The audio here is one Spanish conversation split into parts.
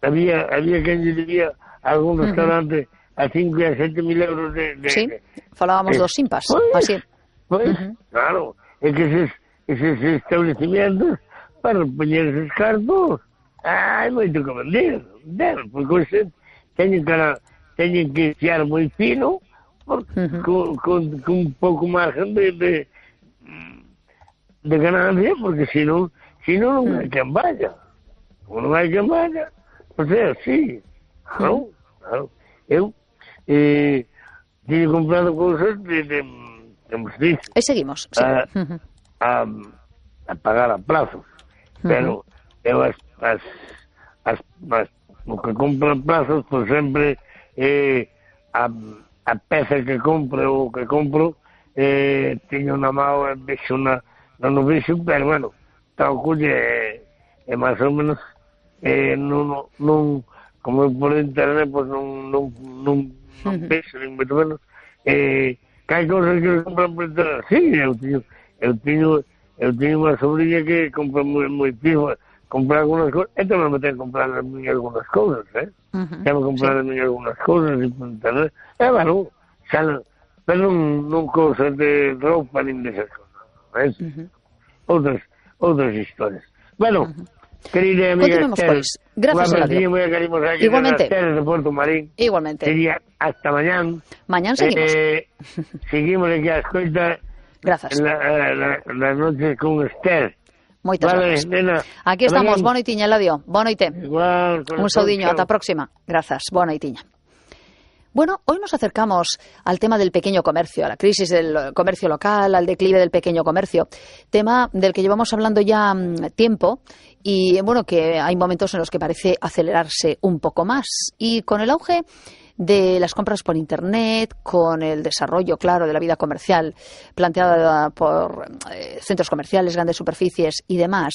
había quien diría algún restaurante a 5 y a 7.000 euros Sí, falábamos dos simpas, así. Claro, é que eses establecimientos para poñer eses cartos hai moito que vender, porque hoxe teñen que fiar moi fino con un pouco margen de ganancia, porque senón non hai quen vaya. Como non hai quen vaya, pois é así. Claro. Eu teño comprado cousas de como se dice. Aí seguimos, sí. A pagar a plazos. Pero eu o que compro a plazos, por sempre a peza que compro teño na mão, vexo non vexo, pero bueno, tal colle é máis ou menos non como por internet, pois non vexo, nin moito menos, que hai cousas que compran por internet. Sí, eu teño unha sobrinha que compra moitísimo, comprar algunas cousas, e tamén me ten que comprar a mí algunas cousas, ten que comprar a mí algunas cousas por internet, bueno, pero non cousas de roupa nin desas cousas, outras historias. Bueno, querida amiga Esther, gracias, Eladio. Igualmente. De Puerto Marín. Igualmente. Sería hasta mañana. Mañana seguimos. Seguimos aquí a escoita. Gracias. Las noches con Esther. Moitas gracias. Nena. Aquí estamos. Boa noitiña, Eladio. Boa noite. Igual. Un saudiño. Ata a próxima. Grazas. Boa noitiña. Bueno, hoy nos acercamos al tema del pequeño comercio, a la crisis del comercio local, al declive del pequeño comercio, tema del que llevamos hablando ya tiempo y bueno, que hay momentos en los que parece acelerarse un poco más. Y con el auge de las compras por Internet, con el desarrollo, claro, de la vida comercial planteada por centros comerciales, grandes superficies y demás,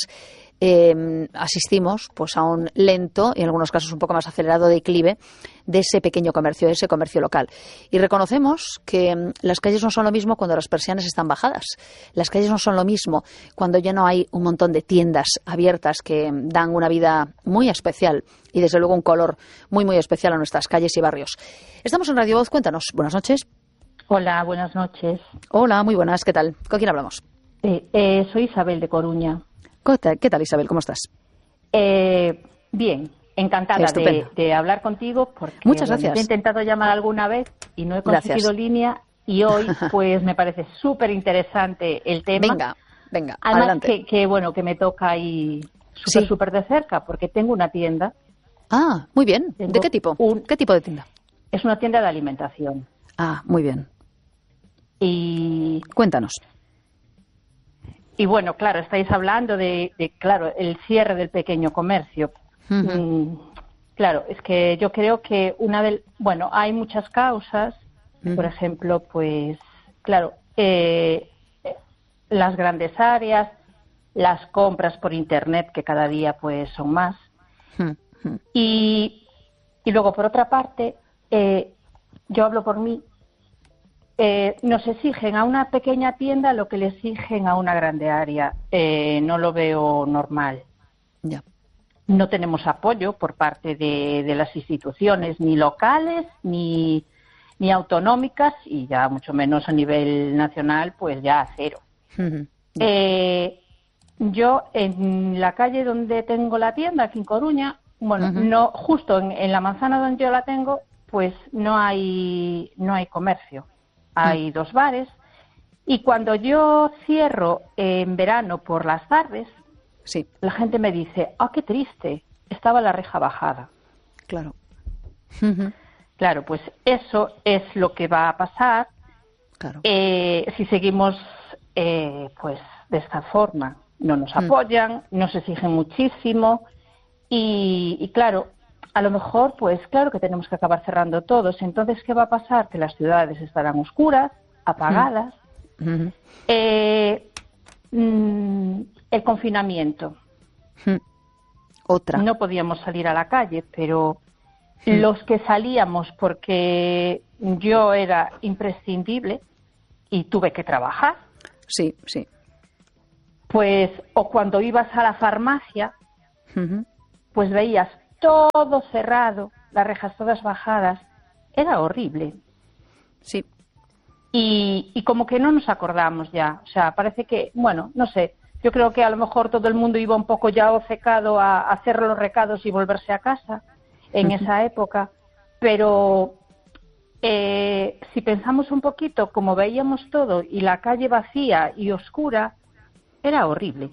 asistimos pues a un lento y en algunos casos un poco más acelerado declive de ese pequeño comercio, de ese comercio local. Y reconocemos que las calles no son lo mismo cuando las persianas están bajadas. Las calles no son lo mismo cuando ya no hay un montón de tiendas abiertas que dan una vida muy especial y desde luego un color muy muy especial a nuestras calles y barrios. Estamos en Radio Voz, cuéntanos. Buenas noches. Hola, buenas noches. Hola, muy buenas, ¿qué tal? ¿Con quién hablamos? Soy Isabel de Coruña. ¿Qué tal, Isabel? ¿Cómo estás? Bien, encantada de hablar contigo porque muchas gracias. He intentado llamar alguna vez y no he conseguido línea y hoy pues me parece súper interesante el tema. Venga, además adelante. Que me toca ahí súper de cerca porque tengo una tienda. Ah, muy bien. ¿De qué tipo? ¿Qué tipo de tienda? Es una tienda de alimentación. Ah, muy bien. Y cuéntanos. Y bueno, claro, estáis hablando de claro, el cierre del pequeño comercio. Claro, es que yo creo que hay muchas causas. Por ejemplo, pues, claro, las grandes áreas, las compras por Internet, que cada día pues son más. Y luego, por otra parte, yo hablo por mí, nos exigen a una pequeña tienda lo que le exigen a una grande área. No lo veo normal. Ya. No tenemos apoyo por parte de las instituciones, ni locales, ni autonómicas, y ya mucho menos a nivel nacional, pues ya a cero. Yo, en la calle donde tengo la tienda, aquí en Coruña, no, justo en la manzana donde yo la tengo, pues no hay comercio. Hay 2 bares y cuando yo cierro en verano por las tardes, sí, la gente me dice, qué triste, estaba la reja bajada. Claro. Claro, pues eso es lo que va a pasar si seguimos pues de esta forma. No nos apoyan, nos exigen muchísimo y claro, a lo mejor, pues claro que tenemos que acabar cerrando todos. Entonces, ¿qué va a pasar? Que las ciudades estarán oscuras, apagadas. El confinamiento. Otra. No podíamos salir a la calle, pero los que salíamos porque yo era imprescindible y tuve que trabajar. Sí. Pues, o cuando ibas a la farmacia, pues veías todo cerrado, las rejas todas bajadas, era horrible. Sí. Y como que no nos acordamos ya. O sea, parece que, bueno, no sé, yo creo que a lo mejor todo el mundo iba un poco ya obcecado a hacer los recados y volverse a casa en esa época. Pero si pensamos un poquito, como veíamos todo y la calle vacía y oscura, era horrible.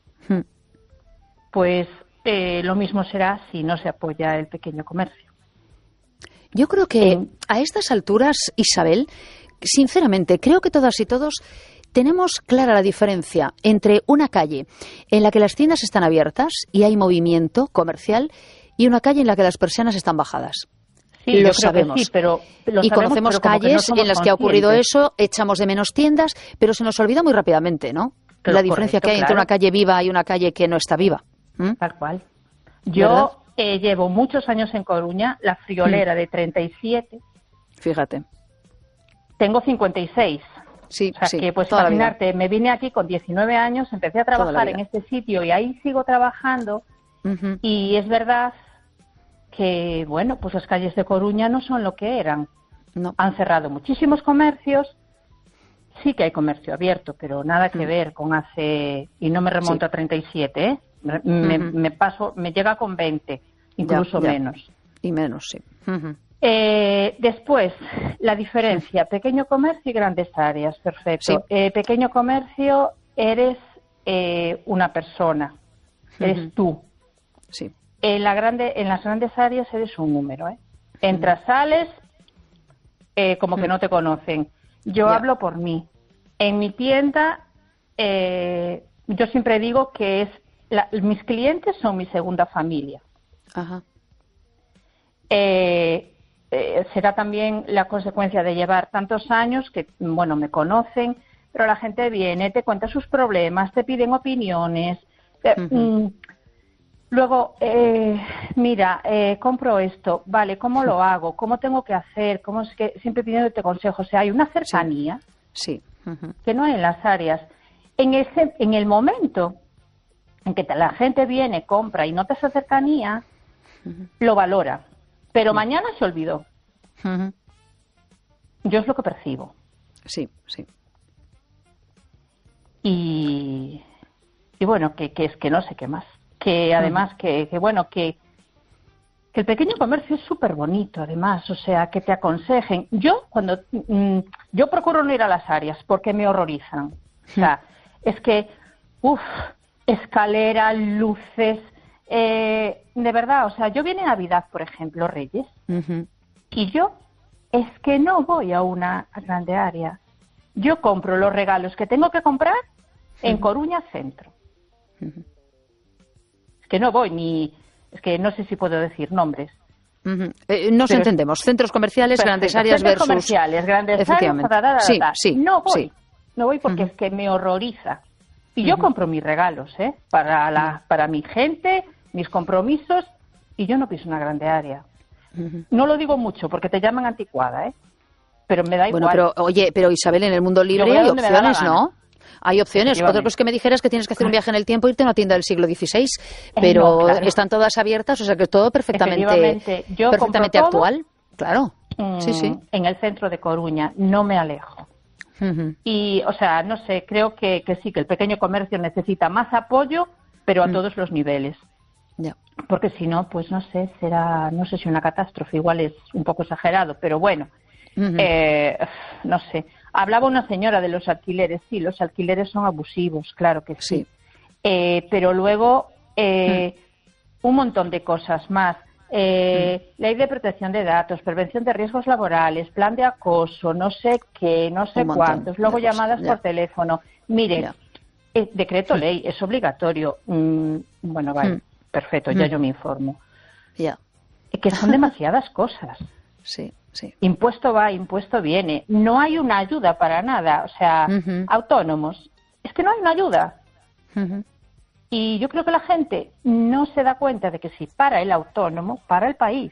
Pues lo mismo será si no se apoya el pequeño comercio. Yo creo que a estas alturas, Isabel, sinceramente, creo que todas y todos tenemos clara la diferencia entre una calle en la que las tiendas están abiertas y hay movimiento comercial y una calle en la que las persianas están bajadas. Sí, lo yo creo sabemos. que sí, pero y conocemos calles en las que ha ocurrido eso, echamos de menos tiendas, pero se nos olvida muy rápidamente, ¿no? Pero la diferencia que hay entre una calle viva y una calle que no está viva. Tal cual. Yo llevo muchos años en Coruña, la friolera de 37. Fíjate. Tengo 56. Sí, o sea, que pues imaginarte, me vine aquí con 19 años, empecé a trabajar en este sitio y ahí sigo trabajando. Y es verdad que, bueno, pues las calles de Coruña no son lo que eran. No. Han cerrado muchísimos comercios. Sí que hay comercio abierto, pero nada que ver con hace... Y no me remonto a 37, ¿eh? Me llega con 20, incluso menos. Y menos, sí. Después, la diferencia, pequeño comercio y grandes áreas, perfecto. Sí. Pequeño comercio, eres una persona, eres tú. Sí. En las grandes áreas eres un número, ¿eh? Entras, sales, como que no te conocen. Yo hablo por mí. En mi tienda, yo siempre digo que mis clientes son mi segunda familia. Ajá. Será también la consecuencia de llevar tantos años que, bueno, me conocen, pero la gente viene, te cuenta sus problemas, te piden opiniones. Luego, mira, compro esto, vale, ¿cómo lo hago? ¿Cómo tengo que hacer? ¿Cómo es que siempre pidiéndote consejos? O sea, hay una cercanía que no hay en las áreas. En el momento en que la gente viene, compra y nota esa cercanía, lo valora. Pero mañana se olvidó. Yo es lo que percibo. Sí, sí. Y bueno, que es que no sé qué más. Que además, que el pequeño comercio es súper bonito, además. O sea, que te aconsejen. Yo procuro no ir a las áreas porque me horrorizan. O sea, es que, escalera, luces... de verdad, o sea, yo vine a Navidad, por ejemplo, Reyes, y yo es que no voy a una grande área. Yo compro los regalos que tengo que comprar en Coruña Centro. Es que no voy es que no sé si puedo decir nombres. Nos entendemos. Centros comerciales, grandes áreas centros versus... comerciales, grandes áreas, no voy porque es que me horroriza. Y yo compro mis regalos, para mi gente, mis compromisos, y yo no piso una grande área. No lo digo mucho porque te llaman anticuada, pero me da igual. Bueno, pero Isabel, en el mundo libre hay opciones, ¿no? Hay opciones. Otra cosa es que me dijeras que tienes que hacer un viaje en el tiempo e irte a una tienda del siglo XVI, pero están todas abiertas, o sea que todo perfectamente actual. Claro, sí. En el centro de Coruña, no me alejo. Y, o sea, no sé, creo que sí, que el pequeño comercio necesita más apoyo, pero a todos los niveles. Porque si no, pues no sé, no sé si una catástrofe, igual es un poco exagerado, pero bueno, no sé. Hablaba una señora de los alquileres, sí, los alquileres son abusivos, claro que sí. Pero luego un montón de cosas más. Ley de protección de datos, prevención de riesgos laborales, plan de acoso, no sé qué, no sé cuántos, luego llamadas por teléfono. Mire, decreto ley, es obligatorio. Bueno, vale, perfecto, ya yo me informo. Que son demasiadas cosas. Sí. Impuesto va, impuesto viene. No hay una ayuda para nada. O sea, autónomos. Es que no hay una ayuda. Y yo creo que la gente no se da cuenta de que si para el autónomo, para el país.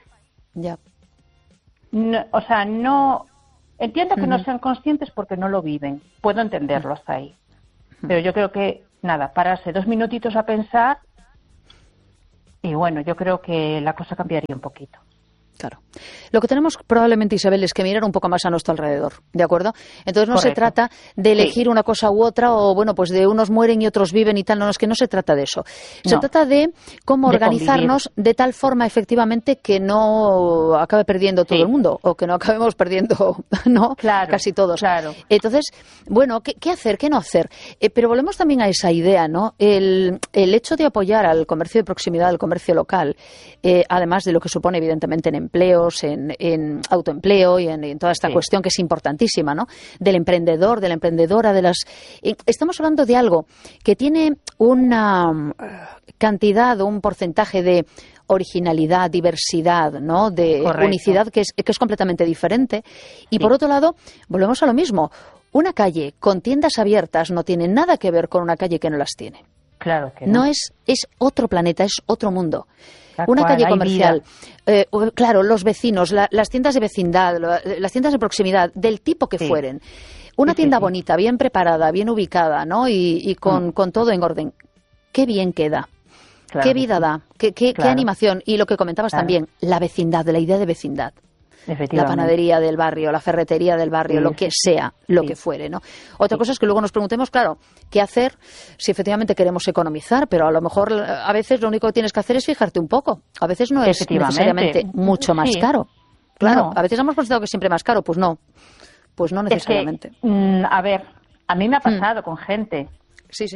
No, o sea, no... Entiendo que no sean conscientes porque no lo viven. Puedo entenderlo hasta ahí. Pero yo creo que, nada, pararse 2 minutitos a pensar Y bueno, yo creo que la cosa cambiaría un poquito. Claro. Lo que tenemos probablemente, Isabel, es que mirar un poco más a nuestro alrededor, ¿de acuerdo? Entonces no se trata de elegir una cosa u otra o, bueno, pues de unos mueren y otros viven y tal. No, es que no se trata de eso. Se trata de cómo organizarnos de tal forma, efectivamente, que no acabe perdiendo todo el mundo o que no acabemos perdiendo, ¿no? Claro, casi todos. Claro. Entonces, bueno, ¿qué hacer, qué no hacer? Pero volvemos también a esa idea, ¿no? El hecho de apoyar al comercio de proximidad, al comercio local, además de lo que supone, evidentemente, en empleos, en autoempleo y en toda esta cuestión que es importantísima, ¿no? Del emprendedor, de la emprendedora, estamos hablando de algo que tiene una cantidad o un porcentaje de originalidad, diversidad, ¿no? De unicidad que es completamente diferente. Y por otro lado, volvemos a lo mismo. Una calle con tiendas abiertas no tiene nada que ver con una calle que no las tiene. Claro que no. No es otro planeta, es otro mundo. Una calle comercial, claro, los vecinos, las tiendas de vecindad, las tiendas de proximidad, del tipo que fueren. Una tienda bonita, bien preparada, bien ubicada, ¿no? Y con todo en orden. Qué bien queda. Claro. Qué vida da. Qué animación. Y lo que comentabas también, la vecindad, la idea de vecindad. La panadería del barrio, la ferretería del barrio, lo que sea, lo que fuere, ¿no? Otra cosa es que luego nos preguntemos, claro, ¿qué hacer si efectivamente queremos economizar? Pero a lo mejor a veces lo único que tienes que hacer es fijarte un poco. A veces no es necesariamente mucho más caro. Claro, a veces hemos pensado que es siempre más caro, pues no necesariamente. Es que, a ver, a mí me ha pasado con gente. Sí.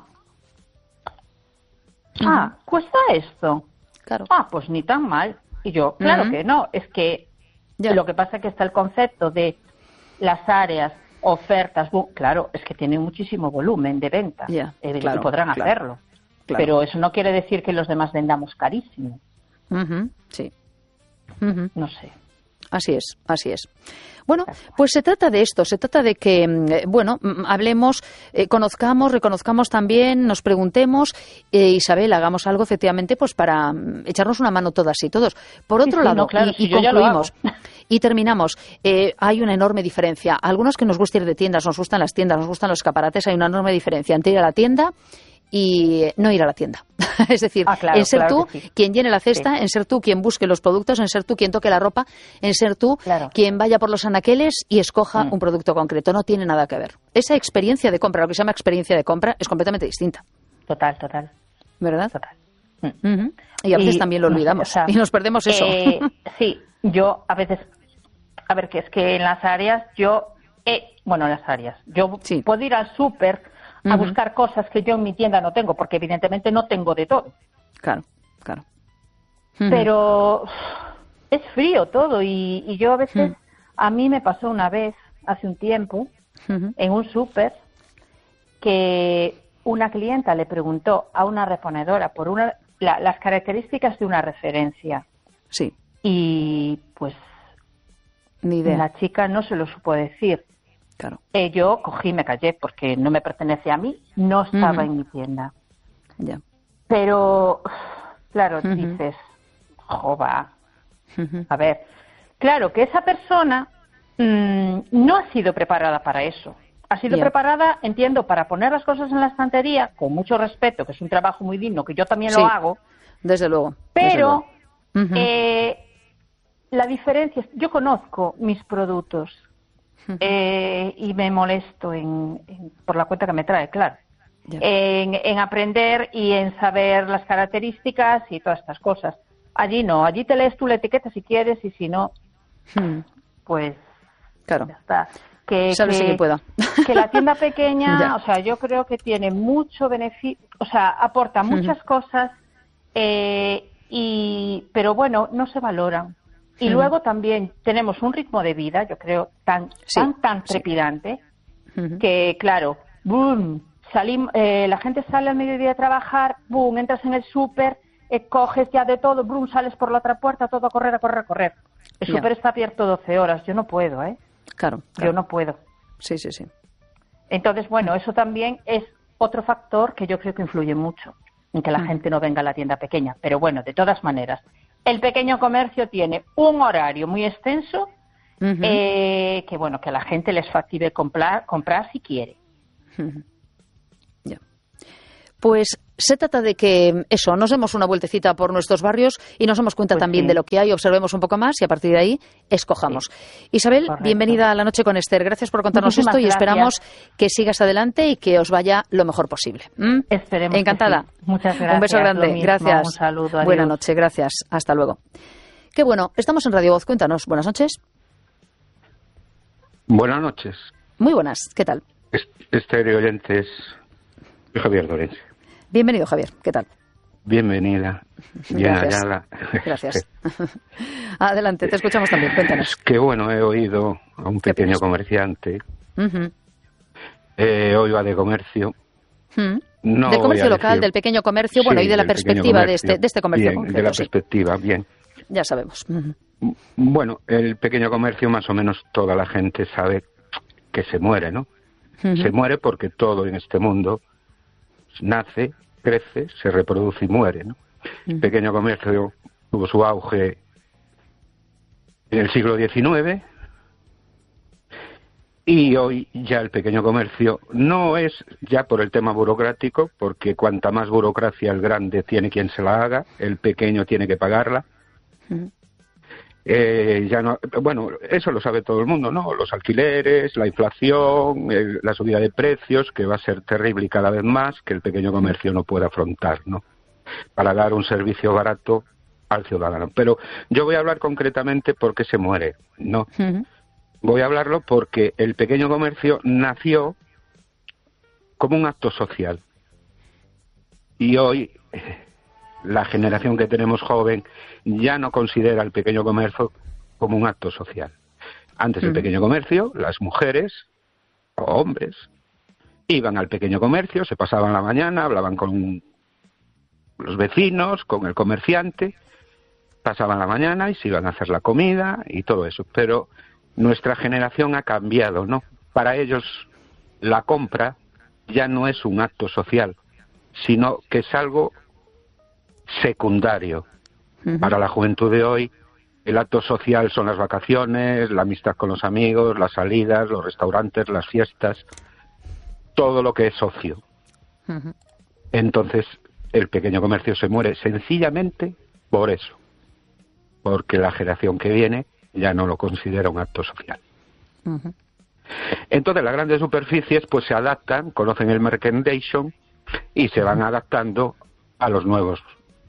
¿Cuesta esto? Claro. Pues ni tan mal. Y yo, claro que no, es que lo que pasa es que está el concepto de las áreas, ofertas, claro, es que tienen muchísimo volumen de venta y podrán hacerlo. Claro. Pero eso no quiere decir que los demás vendamos carísimo. Sí. No sé. Así es. Bueno, pues se trata de esto, se trata de que, hablemos, conozcamos, reconozcamos también, nos preguntemos, Isabel, hagamos algo efectivamente pues para echarnos una mano todas y todos. Por otro lado, y concluimos, y terminamos, hay una enorme diferencia. Algunos que nos gusta ir de tiendas, nos gustan las tiendas, nos gustan los escaparates, hay una enorme diferencia entre ir a la tienda y no ir a la tienda. Es decir, en ser tú quien llene la cesta, en ser tú quien busque los productos, en ser tú quien toque la ropa, en ser tú quien vaya por los anaqueles y escoja un producto concreto. No tiene nada que ver. Esa experiencia de compra, lo que se llama experiencia de compra, es completamente distinta. Total. ¿Verdad? Total. Y a veces también lo olvidamos y nos perdemos eso. Sí, yo a veces... A ver, que es que en las áreas yo puedo ir al súper a buscar cosas que yo en mi tienda no tengo, porque evidentemente no tengo de todo. Claro. Pero es frío todo y yo a veces, a mí me pasó una vez, hace un tiempo, en un súper, que una clienta le preguntó a una reponedora por las características de una referencia. Sí. Y pues ni idea. La chica no se lo supo decir. Claro. Yo cogí y me callé porque no me pertenece a mí, no estaba en mi tienda. Ya. Pero, claro, dices, jova. A ver, claro que esa persona no ha sido preparada para eso. Ha sido preparada, entiendo, para poner las cosas en la estantería, con mucho respeto, que es un trabajo muy digno, que yo también lo hago. Desde luego. Pero la diferencia es, yo conozco mis productos. Y me molesto por la cuenta que me trae, claro. En aprender y en saber las características y todas estas cosas. Allí no, allí te lees tú la etiqueta si quieres y si no, pues claro. Ya está. Sálvese quien pueda. Que la tienda pequeña, o sea, yo creo que tiene mucho beneficio, o sea, aporta muchas cosas, pero bueno, no se valoran. Y luego también tenemos un ritmo de vida, yo creo, tan trepidante, que claro, boom, la gente sale al mediodía a trabajar, boom, entras en el súper, coges ya de todo, boom, sales por la otra puerta, todo a correr. El súper está abierto 12 horas, yo no puedo, Claro. Yo no puedo. Sí. Entonces, bueno, eso también es otro factor que yo creo que influye mucho en que la gente no venga a la tienda pequeña. Pero bueno, de todas maneras, el pequeño comercio tiene un horario muy extenso que bueno, que a la gente les factible comprar si quiere. Pues se trata de que eso, nos demos una vueltecita por nuestros barrios y nos demos cuenta también de lo que hay, observemos un poco más y a partir de ahí escojamos. Isabel, bienvenida a La Noche con Esther. Gracias por contarnos esto y esperamos que sigas adelante y que os vaya lo mejor posible. Esperemos. Encantada. Que sí. Muchas gracias. Un beso grande. Gracias. Un saludo. Adiós. Buenas noches. Gracias. Hasta luego. Qué bueno. Estamos en Radio Voz. Cuéntanos. Buenas noches. Buenas noches. Muy buenas. ¿Qué tal? Estéreo oyentes. Soy Javier Dorense. Bienvenido, Javier. ¿Qué tal? Bienvenida. Bien hallada. Gracias. Adelante, te escuchamos también. Cuéntanos. Qué bueno, he oído a un pequeño comerciante. Hoy va de comercio. No del comercio local, del pequeño comercio, bueno, y de la perspectiva de este comercio bien, concreto. De la perspectiva, bien. Ya sabemos. Bueno, el pequeño comercio más o menos toda la gente sabe que se muere, ¿no? Se muere porque todo en este mundo nace, crece, se reproduce y muere, ¿no? El pequeño comercio tuvo su auge en el siglo XIX y hoy ya el pequeño comercio no es ya por el tema burocrático, porque cuanta más burocracia el grande tiene quien se la haga, el pequeño tiene que pagarla. Ya no, bueno, eso lo sabe todo el mundo, ¿no? Los alquileres, la inflación, la subida de precios, que va a ser terrible y cada vez más, que el pequeño comercio no puede afrontar, ¿no? Para dar un servicio barato al ciudadano. Pero yo voy a hablar concretamente por qué se muere, ¿no? Voy a hablarlo porque el pequeño comercio nació como un acto social. Y hoy la generación que tenemos joven ya no considera el pequeño comercio como un acto social. Antes el pequeño comercio, las mujeres o hombres iban al pequeño comercio, se pasaban la mañana, hablaban con los vecinos, con el comerciante, pasaban la mañana y se iban a hacer la comida y todo eso. Pero nuestra generación ha cambiado, ¿no? Para ellos la compra ya no es un acto social, sino que es algo secundario. Para la juventud de hoy, el acto social son las vacaciones, la amistad con los amigos, las salidas, los restaurantes, las fiestas, todo lo que es ocio. Entonces, el pequeño comercio se muere sencillamente por eso, porque la generación que viene ya no lo considera un acto social. Entonces, las grandes superficies pues se adaptan, conocen el merchandising y se van adaptando a los nuevos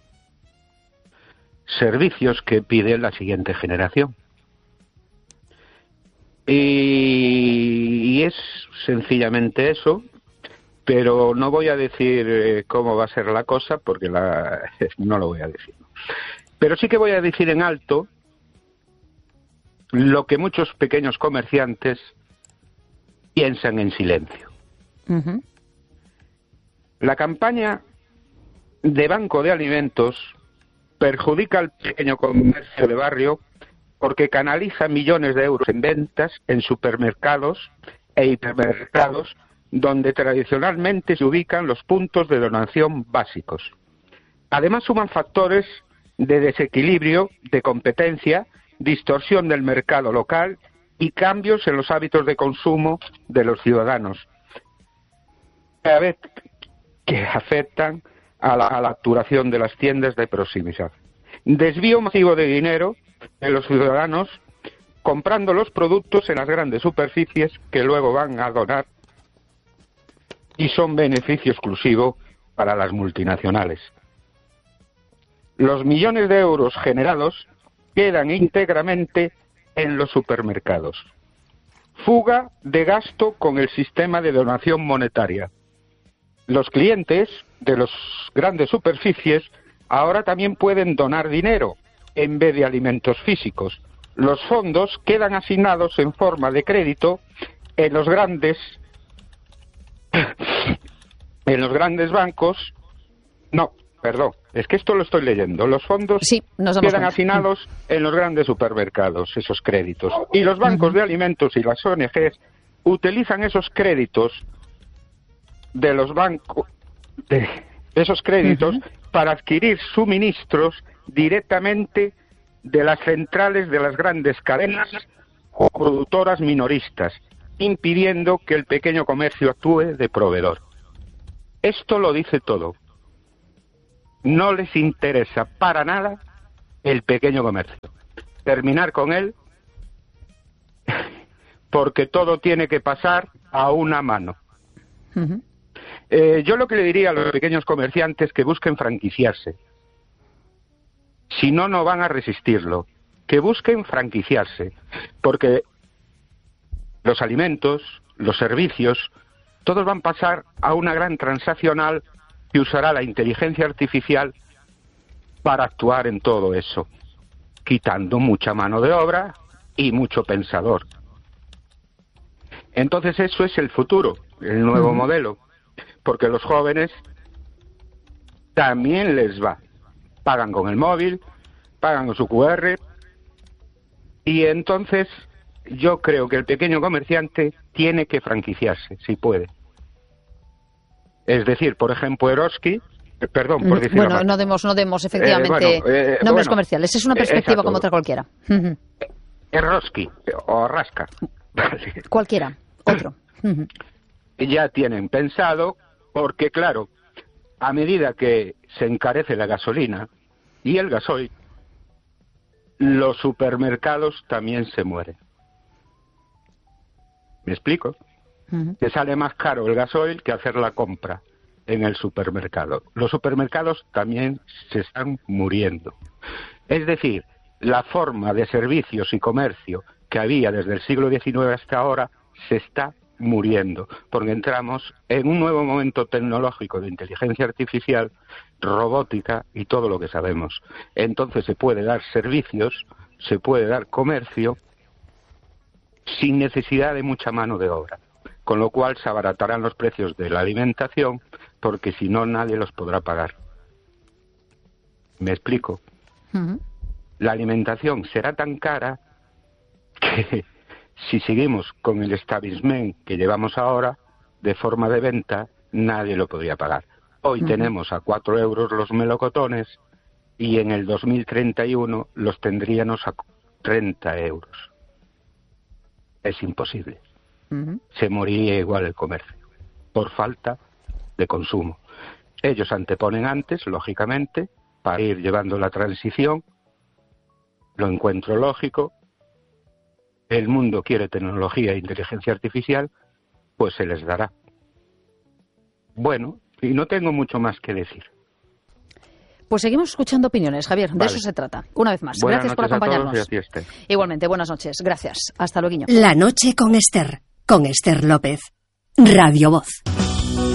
servicios que pide la siguiente generación. Y es sencillamente eso, pero no voy a decir cómo va a ser la cosa porque no lo voy a decir. Pero sí que voy a decir en alto lo que muchos pequeños comerciantes piensan en silencio. La campaña de Banco de Alimentos perjudica al pequeño comercio de barrio porque canaliza millones de euros en ventas en supermercados e hipermercados donde tradicionalmente se ubican los puntos de donación básicos. Además suman factores de desequilibrio, de competencia, distorsión del mercado local y cambios en los hábitos de consumo de los ciudadanos, que afectan a la actuación de las tiendas de proximidad. Desvío masivo de dinero de los ciudadanos comprando los productos en las grandes superficies que luego van a donar y son beneficio exclusivo para las multinacionales. Los millones de euros generados quedan íntegramente en los supermercados. Fuga de gasto con el sistema de donación monetaria. Los clientes de las grandes superficies ahora también pueden donar dinero en vez de alimentos físicos. Los fondos quedan asignados en forma de crédito en los grandes bancos. No, perdón, es que esto lo estoy leyendo. Los fondos quedan asignados en los grandes supermercados, esos créditos. Y los bancos de alimentos y las ONGs utilizan esos créditos de los bancos, de esos créditos para adquirir suministros directamente de las centrales de las grandes cadenas o productoras minoristas, impidiendo que el pequeño comercio actúe de proveedor. Esto lo dice todo. No les interesa para nada el pequeño comercio. Terminar con él porque todo tiene que pasar a una mano. Uh-huh. Yo lo que le diría a los pequeños comerciantes es que busquen franquiciarse. Si no, no van a resistirlo. Que busquen franquiciarse, porque los alimentos, los servicios, todos van a pasar a una gran transaccional que usará la inteligencia artificial para actuar en todo eso, quitando mucha mano de obra y mucho pensador. Entonces eso es el futuro, el nuevo modelo, porque los jóvenes también les va. Pagan con el móvil, pagan con su QR, y entonces yo creo que el pequeño comerciante tiene que franquiciarse, si puede. Es decir, por ejemplo, Eroski, perdón por decirlo Bueno, no demos efectivamente nombres comerciales, es una perspectiva como otra cualquiera. Eroski o Rasca. Vale. Cualquiera, otro. Ya tienen pensado, porque claro, a medida que se encarece la gasolina y el gasoil, los supermercados también se mueren. ¿Me explico? Que sale más caro el gasoil que hacer la compra en el supermercado. Los supermercados también se están muriendo. Es decir, la forma de servicios y comercio que había desde el siglo XIX hasta ahora se está muriendo, porque entramos en un nuevo momento tecnológico de inteligencia artificial, robótica y todo lo que sabemos. Entonces se puede dar servicios, se puede dar comercio sin necesidad de mucha mano de obra, con lo cual se abaratarán los precios de la alimentación, porque si no nadie los podrá pagar. ¿Me explico? La alimentación será tan cara que si seguimos con el establishment que llevamos ahora, de forma de venta, nadie lo podría pagar. Hoy tenemos a 4 euros los melocotones y en el 2031 los tendríamos a 30 euros. Es imposible. Se moriría igual el comercio, por falta de consumo. Ellos anteponen antes, lógicamente, para ir llevando la transición. Lo encuentro lógico. El mundo quiere tecnología e inteligencia artificial, pues se les dará. Bueno, y no tengo mucho más que decir. Pues seguimos escuchando opiniones, Javier. De eso se trata. Una vez más. Gracias por acompañarnos. A todos y a ti, Igualmente, buenas noches. Gracias. Hasta luego. La noche con Esther López. Radio Voz.